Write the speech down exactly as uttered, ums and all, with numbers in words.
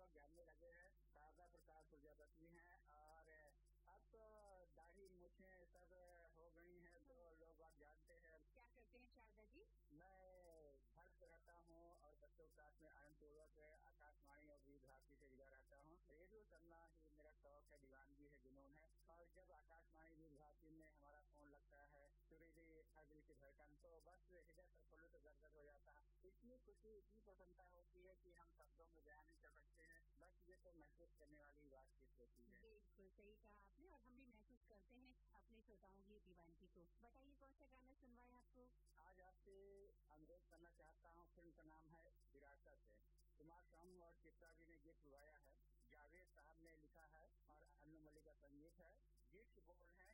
लोग जानने लगे हैं। शारदा प्रसाद प्रजापति हैं और अब तो दाढ़ी मूछे सब हो गई हैं तो लोग आप जानते हैं। क्या करते हैं शारदा जी? मैं घर पे रहता हूँ और बच्चों के साथ में आनंद पूर्वक आकाशवाणी और विविध भारती से जुड़ा रहता हूँ। रेडियो करना ही मेरा शौक है, दीवानगी है, जुनून है। और जब आकाशवाणी विविध भारती में हमारा फोन लगता है सुरीली हर दिल की धड़कन, तो बस हृदय प्रफुल्लित गदगद हो जाता है। इतनी खुशी, इतनी प्रसन्नता होती है कि हम शब्दों में बयान नहीं कर सकते हैं। बस ये तो महसूस करने वाली बातचीत होती है। बिल्कुल सही कहा आपने, और हम भी महसूस करते हैं अपने श्रोताओं की दीवानगी को। बताइए कौन सा गाना सुनवाएं आपको? आज आपसे अनुरोध करना चाहता हूँ। फिल्म का नाम है विरासत है। कुमार सानू और चित्रा जी ने गीत गाया है, जावेद साहब ने लिखा है और अनु मलिक का संगीत है। गीत के बोल है